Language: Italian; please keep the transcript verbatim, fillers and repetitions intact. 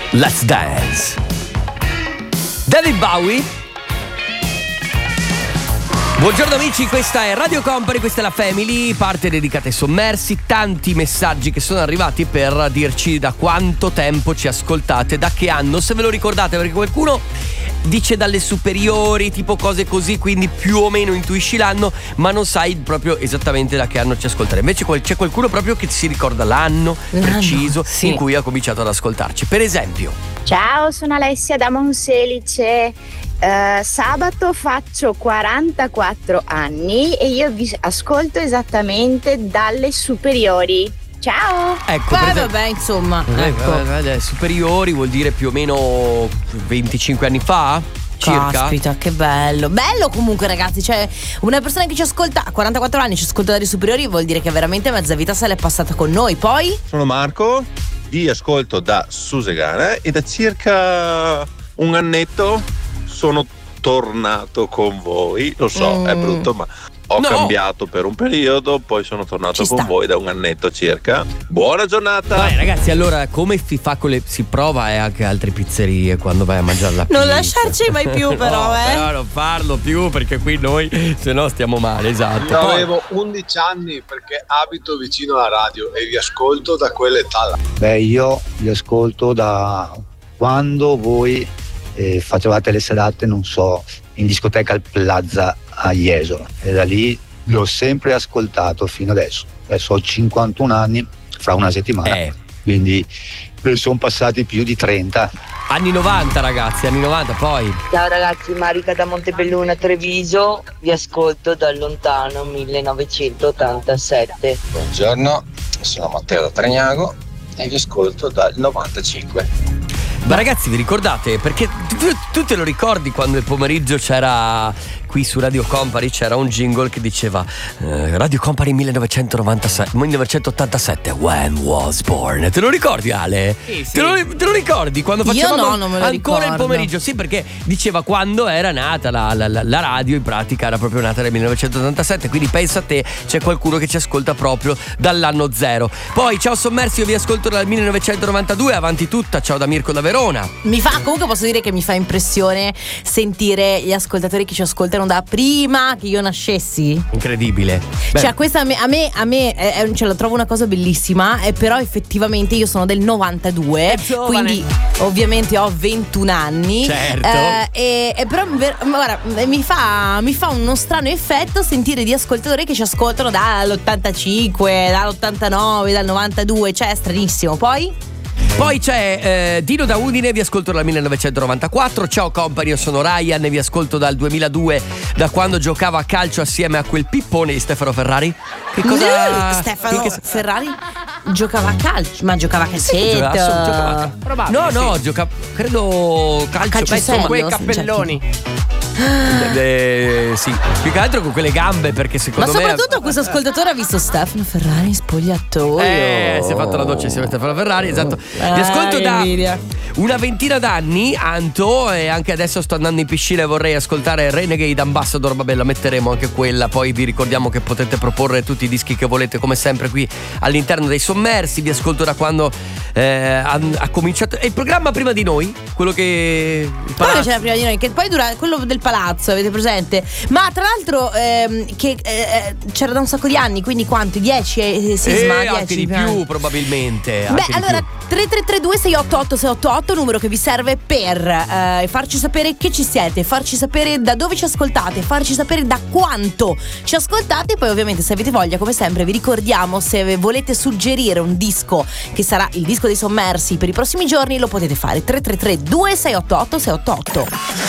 Let's Dance. David Bowie. Buongiorno amici, questa è Radio Company, questa è la Family, parte dedicata ai sommersi, tanti messaggi che sono arrivati per dirci da quanto tempo ci ascoltate, da che anno, se ve lo ricordate, perché qualcuno dice dalle superiori, tipo cose così, quindi più o meno intuisci l'anno, ma non sai proprio esattamente da che anno ci ascoltare. Invece c'è qualcuno proprio che si ricorda l'anno, l'anno preciso sì. in cui ha cominciato ad ascoltarci. Per esempio: ciao, sono Alessia da Monselice. Uh, sabato faccio quarantaquattro anni e io vi ascolto esattamente dalle superiori. Ciao. Ecco, Beh, esempio, vabbè, insomma eh, ecco. eh, superiori vuol dire più o meno venticinque anni fa? Circa. Caspita, che bello. Bello comunque, ragazzi, cioè una persona che ci ascolta a quarantaquattro anni, ci ascolta dalle superiori, vuol dire che veramente mezza vita se l'è passata con noi. Poi sono Marco, vi ascolto da Susegana e da circa un annetto sono tornato con voi. Lo so, mm. è brutto, ma ho no. cambiato per un periodo, poi sono tornato Ci con sta. voi da un annetto circa. Buona giornata. Vai ragazzi, allora come si fa con le si prova e anche altre pizzerie quando vai a mangiare la pizza? Non lasciarci mai più però, no, eh. Però non farlo più perché qui noi se no stiamo male, esatto. Io avevo undici anni perché abito vicino alla radio e vi ascolto da quell'età là. Beh, io vi ascolto da quando voi E facevate le serate, non so, in discoteca al Plaza a Jesolo, e da lì l'ho sempre ascoltato fino adesso. Adesso ho cinquantuno anni, fra una settimana, eh. quindi sono passati più di trenta. Anni novanta ragazzi, anni novanta poi. Ciao ragazzi, Marica da Montebelluna Treviso, vi ascolto dal lontano millenovecentottantasette. Buongiorno, sono Matteo da Tragnago e vi ascolto dal novantacinque. Ma ragazzi, vi ricordate? Perché tu, tu te lo ricordi quando il pomeriggio c'era qui su Radio Company, c'era un jingle che diceva eh, Radio Company millenovecentonovantasette millenovecentottantasette When was born. Te lo ricordi, Ale? Sì, sì. Te, lo, te lo ricordi quando facevamo Io no, non me lo ancora ricordo. il pomeriggio? Sì, perché diceva quando era nata la, la, la, la radio, in pratica era proprio nata nel millenovecentottantasette, quindi pensa a te, c'è qualcuno che ci ascolta proprio dall'anno zero. Poi ciao sommersi, io vi ascolto dal millenovecentonovantadue, avanti tutta, ciao da Mirko da Verona. Mi fa, comunque posso dire che mi fa impressione sentire gli ascoltatori che ci ascoltano da prima che io nascessi. Incredibile. Beh. Cioè questa a me, a me, a me eh, cioè, la trovo una cosa bellissima, eh, però effettivamente io sono del novantadue, quindi ovviamente ho ventuno anni. Certo. eh, e, e però guarda, mi fa, mi fa uno strano effetto sentire di ascoltatori che ci ascoltano dall'ottantacinque, dall'ottantanove, dal novantadue, cioè è stranissimo. Poi Poi c'è eh, Dino da Udine, vi ascolto dal millenovecentonovantaquattro. Ciao Company, io sono Ryan e vi ascolto dal duemiladue, da quando giocava a calcio assieme a quel pippone di Stefano Ferrari. Che cosa? Stefano che... Ferrari giocava a calcio, ma giocava a calcetto. Sì, giocava, giocava a... No, no, sì. gioca credo calcio, calcio beh, insomma, quei cappelloni. Eh, sì, più che altro con quelle gambe, perché secondo ma me. Ma soprattutto questo ascoltatore ha visto Stefano Ferrari in spogliatoio. Eh, si è fatto la doccia insieme a Stefano Ferrari, esatto. Ah, Vi ascolto da invidia. una ventina d'anni, Anto, e anche adesso sto andando in piscina e vorrei ascoltare Renegade Ambassador. Vabbè, la metteremo anche quella. Poi vi ricordiamo che potete proporre tutti i dischi che volete, come sempre qui all'interno dei sommersi. Vi ascolto da quando eh, ha, ha cominciato il programma prima di noi, quello che quello c'era prima di noi, che poi dura quello del palazzo, avete presente? Ma tra l'altro ehm, che eh, c'era da un sacco di anni, quindi quanti? dieci eh, sisma, eh, anche di più probabilmente. Beh, anche allora di più. tre tre tre due sei otto otto sei otto otto, numero che vi serve per eh, farci sapere che ci siete, farci sapere da dove ci ascoltate, farci sapere da quanto ci ascoltate. Poi ovviamente se avete voglia, come sempre vi ricordiamo, se volete suggerire un disco che sarà il disco dei sommersi per i prossimi giorni, lo potete fare. Tre tre tre due sei otto otto sei otto otto.